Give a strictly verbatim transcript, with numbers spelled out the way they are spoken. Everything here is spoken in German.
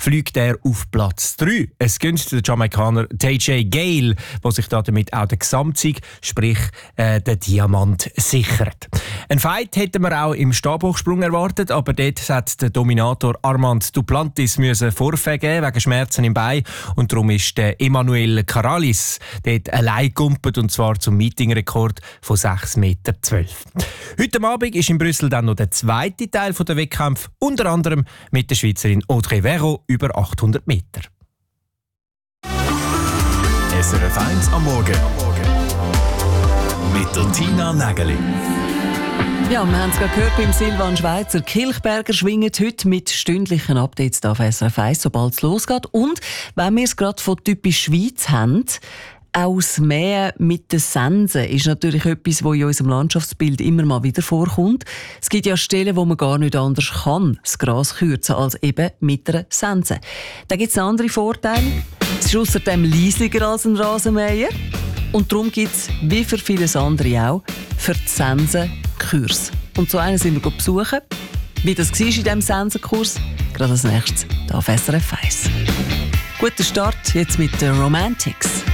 fliegt er auf Platz drei. Es gönnt der Jamaikaner T J Gale, der sich damit auch den Gesamtsieg, sprich äh, den Diamant, sichert. Ein Fight hätten wir auch im Stabhochsprung erwartet, aber dort hat der Dominator Armand Duplantis müssen Vorfälle geben wegen Schmerzen im Bein und darum ist der Emanuel Karalis dort allein gegumpelt, und zwar zum Meetingrekord von sechs Meter zwölf. Heute Abend ist in Brüssel dann noch der zweite Teil der Wettkämpfe, unter anderem mit der Schweizerin Audrey Verreau über achthundert Meter. S R F eins am Morgen mit der Tina Nägeli. Ja, wir haben es gerade gehört beim Silvan Schweizer. Kilchberger schwingt heute mit stündlichen Updates auf S R F eins, sobald es losgeht. Und wenn wir es gerade von typisch Schweiz haben, auch das Mähen mit den Sensen ist natürlich etwas, das in unserem Landschaftsbild immer mal wieder vorkommt. Es gibt ja Stellen, wo man gar nicht anders kann, das Gras kürzen, als eben mit einer Sense. Da gibt es andere Vorteile. Es ist außerdem leisiger als ein Rasenmäher. Und darum gibt es, wie für vieles andere auch, für die Sensen Kurs. Und so einen sind wir besuchen. Wie das war in diesem Sensenkurs, gerade als nächstes hier auf S R F eins. Guter Start jetzt mit den Romantics.